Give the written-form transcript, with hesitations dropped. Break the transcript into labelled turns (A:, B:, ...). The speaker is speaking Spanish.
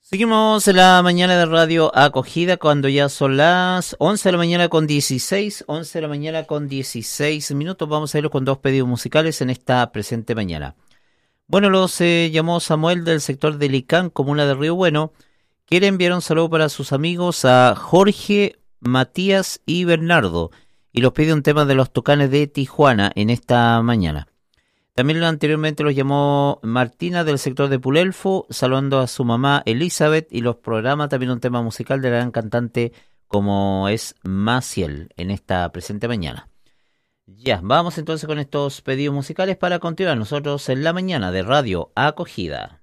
A: Seguimos en la mañana de Radio Acogida cuando ya son las 11 de la mañana con 16, 11 de la mañana con 16 minutos. Vamos a ir con dos pedidos musicales en esta presente mañana. Bueno, los llamó Samuel del sector de Licán, comuna de Río Bueno. Quiere enviar un saludo para sus amigos a Jorge, Matías y Bernardo. Y los pide un tema de los Tucanes de Tijuana en esta mañana. También anteriormente los llamó Martina del sector de Pulelfo, saludando a su mamá Elizabeth, y los programa también un tema musical de la gran cantante como es Maciel en esta presente mañana. Ya, vamos entonces con estos pedidos musicales para continuar nosotros en la mañana de Radio Acogida.